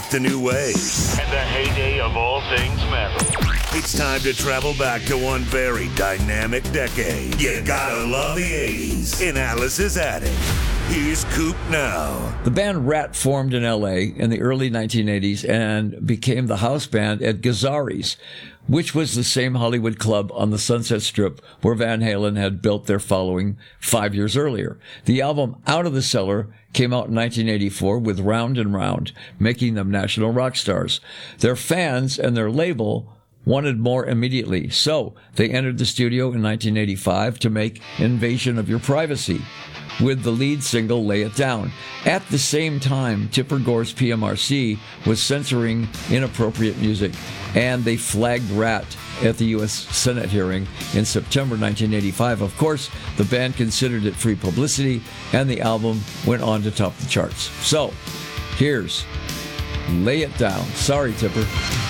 surf the new wave. And the heyday of all things metal. It's time to travel back to one very dynamic decade. You gotta love the 80s in Alice's Attic. Here's Coop now. The band Rat formed in L.A. in the early 1980s and became the house band at Gazzarri's, which was the same Hollywood club on the Sunset Strip where Van Halen had built their following 5 years earlier. The album Out of the Cellar came out in 1984 with Round and Round, making them national rock stars. Their fans and their label wanted more immediately, so they entered the studio in 1985 to make Invasion of Your Privacy, with the lead single Lay It Down. At the same time, Tipper Gore's PMRC was censoring inappropriate music, and they flagged Rat at the U.S. Senate hearing in September 1985. Of course, the band considered it free publicity, and the album went on to top the charts. So, here's Lay It Down. Sorry, Tipper.